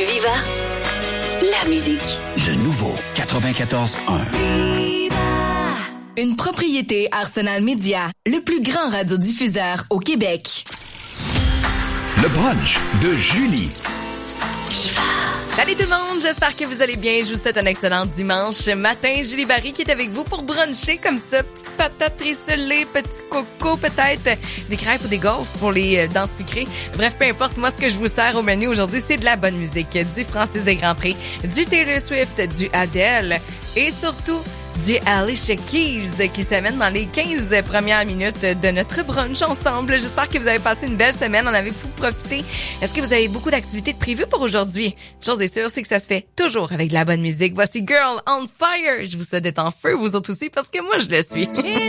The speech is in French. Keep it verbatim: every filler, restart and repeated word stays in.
Viva, la musique. Le nouveau quatre-vingt-quatorze un. Une propriété Arsenal Media, le plus grand radiodiffuseur au Québec. Le brunch de Julie. Salut tout le monde, j'espère que vous allez bien. Je vous souhaite un excellent dimanche matin. Julie Barry qui est avec vous pour bruncher comme ça. Petite patate rissolée, petit coco peut-être, des crêpes ou des gaufres pour les euh, dents sucrées. Bref, peu importe, moi ce que je vous sers au menu aujourd'hui, c'est de la bonne musique. Du Francis des Grands Prix, du Taylor Swift, du Adele et surtout du Alicia Keys qui s'amène dans les quinze premières minutes de notre brunch ensemble. J'espère que vous avez passé une belle semaine, en avez-vous profité? Est-ce que vous avez beaucoup d'activités de prévues pour aujourd'hui? Une chose est sûre, c'est que ça se fait toujours avec de la bonne musique. Voici Girl on Fire. Je vous souhaite d'être en feu, vous autres aussi, parce que moi, je le suis.